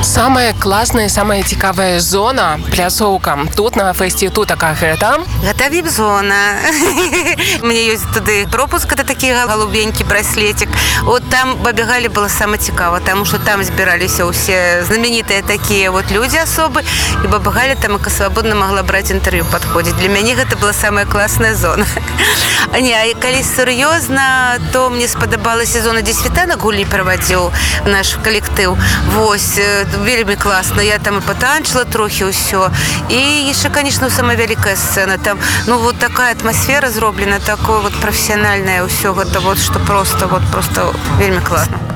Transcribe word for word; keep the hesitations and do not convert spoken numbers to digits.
Самая класная, самая цікавая зона, пляцоўка тут на фэсце тутака гэта? Гэта віп-зона. У меня ёсць туды пропуск, это такі голубенькі браслетик. Вот там пабегалі было самое цікава, потому что там збіраліся ўсе знаменитые такие вот люди особы, и пабегалі там, и свободно могла брать интервью, подходить. Для мяне гэта была самая классная зона. Не, а калі сур'ёзна, то мне спадабалася зона, дзе світанак гульні правадзіў наш калектыў. Вось, вельмі класна. Я там и потанчила трохи ўсё. И еще, конечно, самая великая сцена. Там, ну, вот такая атмосфера зроблена, такое вот профессиональное ўсё. Это вот, что просто, вот, просто вельмі классно.